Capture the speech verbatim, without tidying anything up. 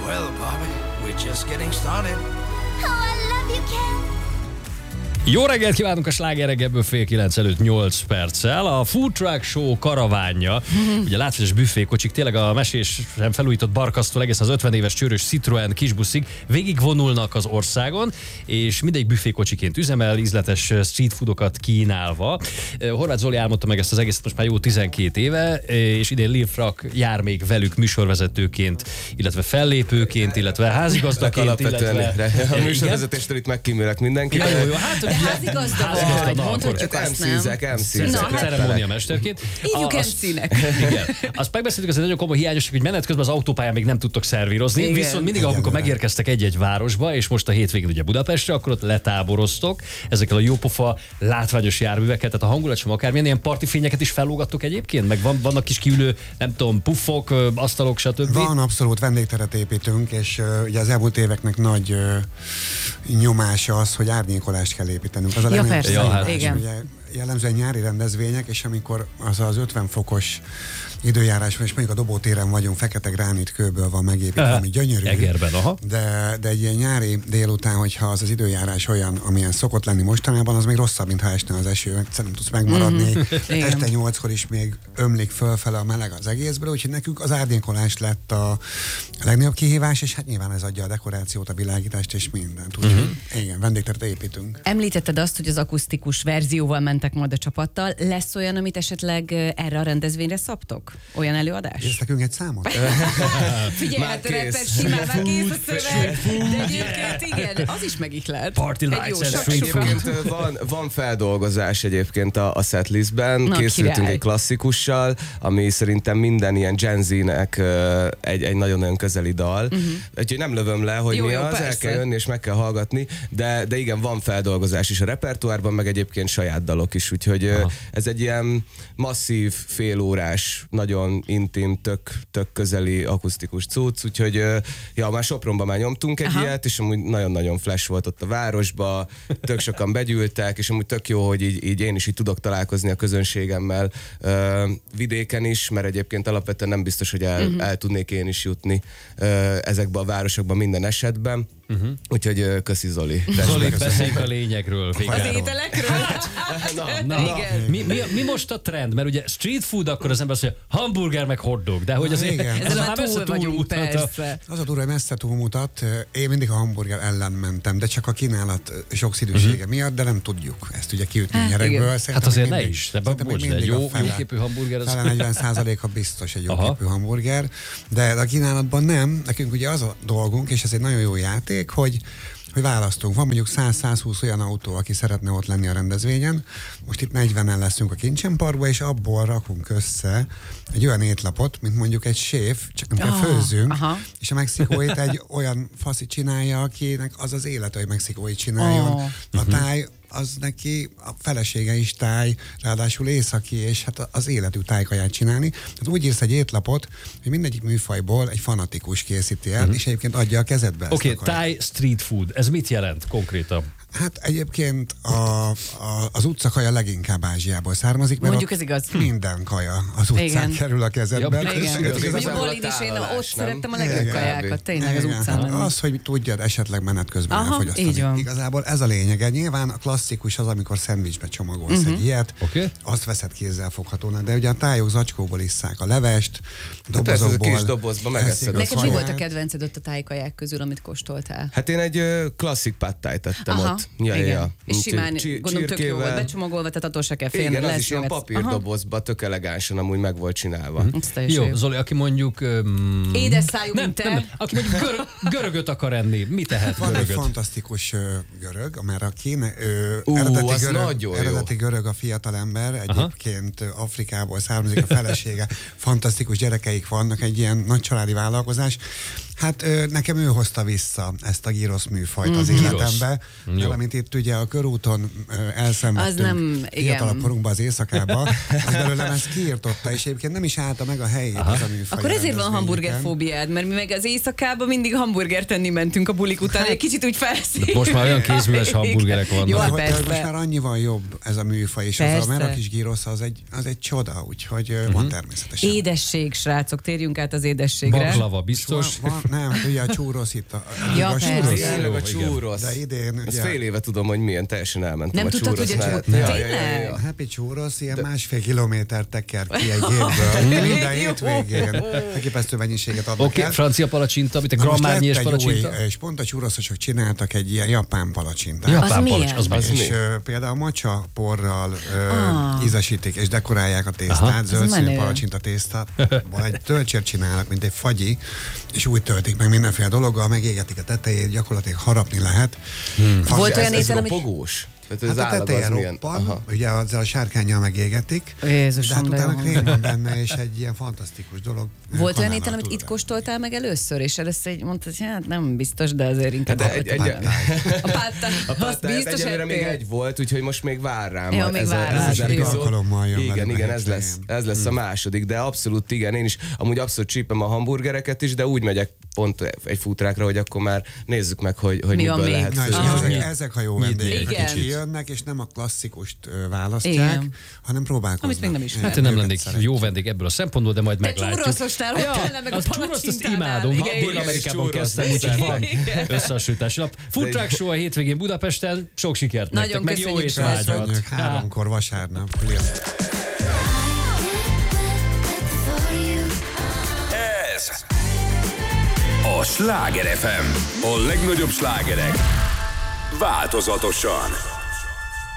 Well, Bobby, we're just getting started. Oh, I love you, Ken. Jó reggelt kívánunk a Sláger reggelből fél kilenc előtt nyolc perccel. A Food Truck Show karavánja, ugye látványos büfékocsik, tényleg a mesésen felújított barkasztól egészen az ötven éves csőrös Citroen kisbuszig végigvonulnak az országon, és mindegyik büfékocsiként üzemel, ízletes street foodokat kínálva. Horváth Zoli álmodta meg ezt az egészet most már jó tizenkét éve, és idén Lil Frak jár még velük műsorvezetőként, illetve fellépőként, illetve házigazdaként, illetve... A műsorvezetéstől itt megkímélek mindenkit. Ja, jó, jó, hát Házigazda vagy, mondhatjuk azt, nem? emcízek, emcízek. Ceremóniamesterként. Hívjuk emcének. Igen. Azt megbeszéltük, az egy nagyon komoly hiányosság, hogy menet közben az autópályán még nem tudtok szervírozni. Igen. Viszont mindig, amikor megérkeztek egy-egy városba, és most a hétvégén ugye Budapestre, akkor ott letáboroztok ezekkel a jópofa látványos járműveket, tehát a hangulat sem akármilyen ilyen partifényeket is fellógattok egyébként? Meg van, vannak kis kiülő, nem tudom, puffok, asztalok, stb. Van, abszolút vendégteret építünk, és uh, ugye az elmúlt éveknek nagy uh, nyomása az, hogy árnyékolást kell építenünk. Az a Ja, persze, ja, hát, igen. Ugye, jellemzően nyári rendezvények, és amikor az az ötven fokos időjárás van, és mondjuk a dobótéren vagyunk, fekete gránit kőből van megépítve, ami gyönyörű. Egerben, aha. De, de egy ilyen nyári délután, hogyha az az időjárás olyan, amilyen szokott lenni mostanában, az még rosszabb, mintha esne az eső, egyszerűen tudsz megmaradni. Mm-hmm. Este nyolckor is még ömlik fölfele a meleg az egészből, úgyhogy nekünk az árnyékolás lett a legnagyobb kihívás, és hát nyilván ez adja a dekorációt, a világítást és mindent. Úgyhogy mm-hmm. igen, vendégteret építünk. Említetted azt, hogy az akusztikus verzióval mentek majd a csapattal. Lesz olyan, amit esetleg erre a rendezvényre szabtok? Olyan előadás? És nekünk egy számot? Figyelj, Már hát a kész. rapper simán már kész a szöveg, de egyébként igen, az is megihlet. Party Egy lights jó and sok- street food. Egyébként van, van feldolgozás egyébként a, a setlistben. Na, Készültünk király. egy klasszikussal, ami szerintem minden ilyen Gen Z-nek uh, egy, egy nagyon-nagyon közeli dal. Uh-huh. Úgyhogy nem lövöm le, hogy Jó, mi jó, az, el persze. kell jönni és meg kell hallgatni, de, de igen, van feldolgozás is a repertoárban, meg egyébként saját dalok is, úgyhogy uh, ez egy ilyen masszív, félórás, nagyon intim, tök, tök közeli akusztikus cucc, úgyhogy uh, ja, már Sopronban már nyomtunk egy Aha. ilyet, és amúgy nagyon-nagyon flash volt ott a városba, tök sokan begyűltek, és amúgy tök jó, hogy így, így én is így tudok találkozni a közönségemmel uh, vidéken is, mert egyébként alapvetően nem biztos, hogy el, uh-huh. el tudnék én is jutni uh, ezekbe a városokban minden esetben. Uh-huh. Úgyhogy uh, köszi Zoli. Zoli, beszéljünk a lényegről. Az végre. ételekről? Na, Na, Igen. mi, mi, mi most a trend? Mert ugye street food, akkor az ember azt mondja, hamburger meg hotdog, de hogy azért igen. ez Ez már már messze túl vagyunk, túlmutat a- persze. Az a durva, hogy messze túlmutat. Én mindig a hamburger ellen mentem, de csak a kínálat sokszínűsége uh-huh. miatt, de nem tudjuk ezt ugye kiütni Hát, nyerekből. igen. Szerintem Hát azért még ne mindig- is, de szerintem még bocs, de mindig jó, a fele- jóképű hamburger az... Fele negyven százaléka biztos egy Aha. jóképű hamburger, de a kínálatban nem. Nekünk ugye az a dolgunk, és ez egy nagyon jó játék, hogy hogy választunk. Van mondjuk száz-százhúsz olyan autó, aki szeretne ott lenni a rendezvényen. Most itt negyvenen leszünk a Kincsen Parkban, és abból rakunk össze egy olyan étlapot, mint mondjuk egy séf, csak nem kell Ah, főzzünk, aha. és a mexikóit egy olyan faszi csinálja, akinek az az élete, hogy mexikóit csináljon. Oh. A táj az neki, a felesége is táj, ráadásul északi, és hát az életű tájkaját csinálni. Hát úgy írsz egy étlapot, hogy mindegyik műfajból egy fanatikus készíti el, uh-huh. és egyébként adja a kezedbe. Oké, ezt a kaját. Thai street food, ez mit jelent konkrétan? Hát egyébként a, a, az utcakaja leginkább Ázsiából származik, mert Mondjuk ott ez igaz. minden kaja az utcán Igen. kerül a kezedbe. Ja, Igen. Ez Mondjuk igazából Bolin a is, én tálalás, ott nem? szerettem a legjobb Igen. kajákat, tényleg az Igen, utcán hát lenni. az, hogy tudjad esetleg menet közben Aha, elfogyasztani. így van. Igazából ez a lényege. Nyilván a klasszikus az, amikor szendvicsbe csomagolsz Mhm. egy ilyet, Oké. azt veszed kézzel foghatónak, de ugye a tájok zacskóból isszák a levest, persze, ez a dobozokból. kis dobozba megeszed a Neked mi kaját. volt a kedvenced ott a tájkaják közül, amit kóstoltál? Hát én egy ö, klasszik pattájt tettem Aha, ott. Ja, igen. ja. És Úgyhogy simán, csi- gondolom tök jó volt csirkével. becsomagolva, tehát attól se kell félni. Igen, az lesz is ilyen jövetsz. papírdobozba, tök elegánsan amúgy meg volt csinálva. Aha, ez teljesen Jó, jó. Zoli, aki mondjuk... Um, Édes szájú, nem, mint te. nem, aki mondjuk görög, görögöt akar enni, mi tehet Van egy görögöt? fantasztikus ö, görög, mert a kíne, ö, Ú, eredeti, az görög, nagyon jó. eredeti görög a fiatalember, egyébként ö, Afrikából származik a felesége, fantasztikus gyerekeik vannak, egy ilyen nagy családi vállalkozás. Hát ö, nekem ő hozta vissza ezt a gyrosz műfajt az Gyrosz. életembe, Jó. valamint itt ugye a körúton ö, elszenvedtünk Az nem- igen. fiatalabb korunkban az éjszakába, az belőlem ezt kiirtotta, és egyébként nem is állta meg a helyét az a műfaj. Akkor ezért van rendezvényeken. hamburgerfóbiád, mert mi meg az éjszakában mindig hamburgert tenni mentünk a bulik után, egy kicsit úgy felszín. Most már olyan kézműves hamburgerek vannak. Jó, De hát hogy, de hogy most persze. már annyival jobb ez a műfaj, és az Persze. a merakis gyrosz az egy, az egy csoda, úgyhogy uh-huh. van természetesen. Édesség, srácok, térjünk át az édességre. Baklava biztos. Van, van, Nem, hát ugye a csúrosz itt. A, Ja, a persze. csúrosz. Tényleg a Jó, csúrosz. De idén, Ezt ugye- fél éve tudom, hogy milyen, teljesen elmentem Nem a tudtad, csúrosz hogy a mellett. csúrosz- Ja, ja, ja, Tényleg? ja. A Happy Churros ilyen másfél kilométer teker ki egy gépből. Minden hétvégén. Elképesztő mennyiséget adnak Oké, el. francia palacsinta, mint a Na most grammárnyés lett egy új, palacsinta. és pont a csúroszosok csináltak egy ilyen japán palacsintát. Japán Az palacs, milyen? az meg. Az És mi? ö, például macsa porral ö, Ah. ízesítik, és dekorálják a Aha. tésztát, zöld Az színű menő. palacsinta tésztát, egy töltsért csinálnak, mint egy fagyi, és úgy töltik meg mindenféle dologgal, megégetik a tetejét, gyakorlatilag harapni lehet. Hmm. Volt olyan Ez, ez étel, amit... ropogós? Tehát ez Hát a állag az teteje milyen? roppan, Aha. ugye azzal a sárkánnyal megégetik, Jézusom, de hát de utána jó. krém van benne, és egy ilyen fantasztikus dolog. Volt olyan Kanállal étel, amit tudod itt enni. kóstoltál meg először, és először egy mondtad, hogy hát nem biztos, de azért inkább... Hát egy- egy- a pátta, azt Tehát biztos egyelőre még ettél. egy volt, úgyhogy most még vár rám. Ja, a- még ez vár a, rá, ez az jó. epizód. Alkalommal jön Igen, velem igen, a ez lesz, hétvégén. ez lesz a második, de abszolút igen, én is amúgy abszolút csípem a hamburgereket is, de úgy megyek pont egy futrákra, hogy akkor már nézzük meg, hogy, hogy Mi van miből még? lehet Na, és főzni. ezek, Nyit. ezek a jó Nyitni vendégek, Igen. akik jönnek, és nem a klasszikust ö, választják, Igen. hanem próbálkoznak. Amit még nem ismerek. Hát én nem Őket lennék szeretjük. jó vendég ebből a szempontból, de majd Te meglátjuk. csúroszostál, hogy kellene meg a az csúroszt azt palacsintánál. imádom. Igen, igen. Dél-Amerikában Csúrosz, kezdtem, úgyhogy van Igen. összehasonlítás nap. Food Truck Show a hétvégén Budapesten. Sok sikert Nagyon nektek, meg jó köszönjük, étvágyat. Köszönjük, háromkor vasárnap. Ez a Sláger ef em. A legnagyobb slágerek változatosan.